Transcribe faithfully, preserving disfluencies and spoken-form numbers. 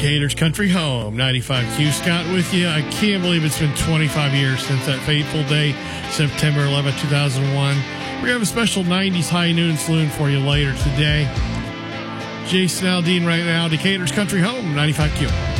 Decatur's Country Home, ninety-five Q. Scott with you. I can't believe it's been twenty-five years since that fateful day, September eleventh, two thousand one. We're going to have a special nineties High Noon Saloon for you later today. Jason Aldean right now, Decatur's Country Home, ninety-five Q.